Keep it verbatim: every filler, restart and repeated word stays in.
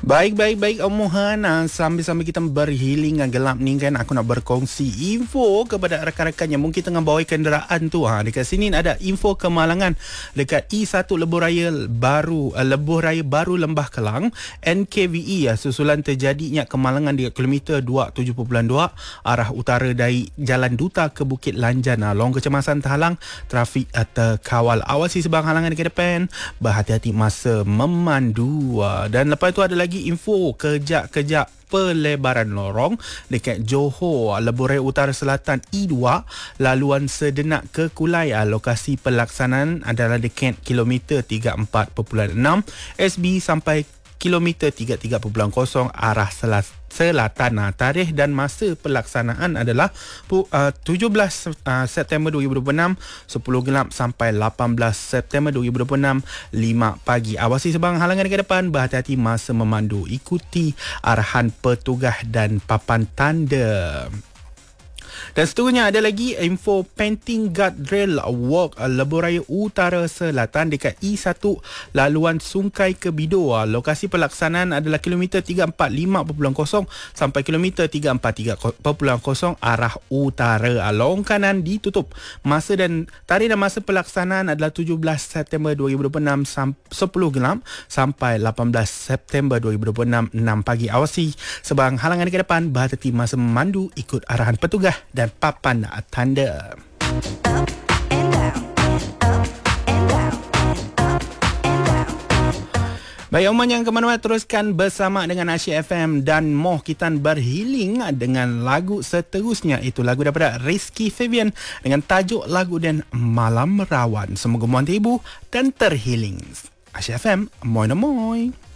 Baik, baik, baik Omohan. Sambil-sambil kita berhealing gelap ni kan, aku nak berkongsi info kepada rakan-rakan yang mungkin tengah bawa kenderaan tu. Ha, dekat sini ada info kemalangan dekat E satu Lebuh Raya Baru, uh, Lebuh Raya Baru Lembah Kelang, N K V E ya, susulan terjadinya kemalangan di kilometer dua puluh tujuh perpuluhan dua arah utara dari Jalan Duta ke Bukit Lanjan. Ha, long kecemasan terhalang, trafik uh, terkawal. Awasi sebang halangan ke depan, berhati-hati masa memandu. Uh, dan lepas tu ada lagi info kejap-kejap pelebaran lorong dekat Johor Lebuh Raya Utara Selatan E dua laluan sedenak ke Kulai. Lokasi pelaksanaan adalah dekat kilometer tiga puluh empat perpuluhan enam S B sampai kilometer tiga puluh tiga perpuluhan kosong arah selatan. Selatan. Tarikh dan masa pelaksanaan adalah uh, tujuh belas September dua ribu dua puluh enam sepuluh gelap sampai lapan belas September dua ribu dua puluh enam lima pagi. Awasi sebang halangan ke depan, berhati-hati masa memandu, ikuti arahan petugas dan papan tanda. Dan seterusnya ada lagi info painting guardrail walk Lebuh Raya Utara Selatan dekat E satu laluan Sungkai ke Bido. Lokasi pelaksanaan adalah kilometer tiga empat lima perpuluhan kosong sampai kilometer tiga empat tiga perpuluhan kosong arah utara. Long kanan ditutup. Masa dan tarikh dan masa pelaksanaan adalah tujuh belas September dua ribu dua puluh enam sepuluh gelap sampai lapan belas September dua ribu dua puluh enam enam pagi. Awasi sebang halangan ke depan, berhati-hati masa memandu, ikut arahan petugas dan papan tanda. Up and down, up and down, up and down. Baik, Oman yang ke mana-mana, teruskan bersama dengan Asyik F M dan Moh. Kita berhealing dengan lagu seterusnya. Itu lagu daripada Rizky Febian dengan tajuk lagu dan Malam Rawan. Semoga Moh terhibur dan terhealing. Asyik F M, moi moi.